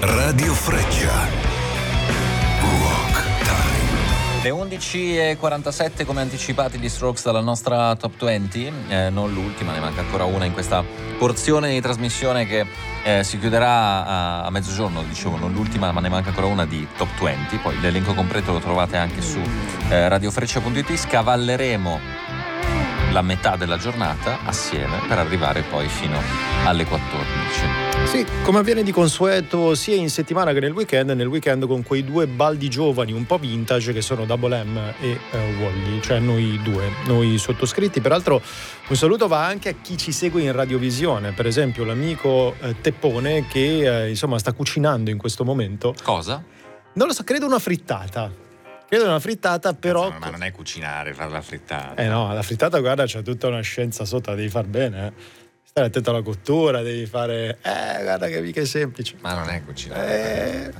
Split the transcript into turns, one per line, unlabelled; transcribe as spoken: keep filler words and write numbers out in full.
Radio Freccia. Rock Time.
Le undici e quarantasette, come anticipati gli Strokes dalla nostra Top venti, eh, non l'ultima, ne manca ancora una in questa porzione di trasmissione che eh, si chiuderà a, a mezzogiorno, dicevo, non l'ultima, ma ne manca ancora una di Top venti. Poi l'elenco completo lo trovate anche su eh, radiofreccia punto it. Scavalleremo la metà della giornata assieme per arrivare poi fino alle quattordici.
Sì, come avviene di consueto sia in settimana che nel weekend, nel weekend con quei due baldi giovani un po' vintage che sono Double M e uh, Wally, cioè noi due, noi sottoscritti. Peraltro un saluto va anche a chi ci segue in radiovisione, per esempio l'amico uh, Teppone che uh, insomma sta cucinando in questo momento.
Cosa?
Non lo so, credo una frittata. Credo una frittata, però...
Ma non è cucinare, fare la frittata.
Eh no, la frittata, guarda, c'è tutta una scienza sotto, la devi far bene, eh. Stai attento alla cottura, devi fare... Eh, guarda che mica è semplice.
Ma non è cucinare.